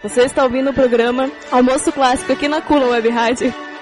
Você está ouvindo o programa Almoço Clássico aqui na Cula Web Rádio.